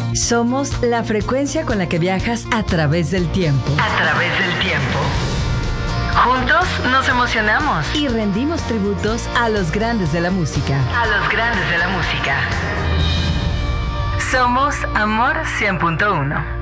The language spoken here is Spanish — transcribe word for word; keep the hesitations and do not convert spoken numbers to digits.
Somos la frecuencia con la que viajas a través del tiempo. A través del tiempo. Juntos nos emocionamos. Y rendimos tributos a los grandes de la música. A los grandes de la música. Somos Amor cien punto uno.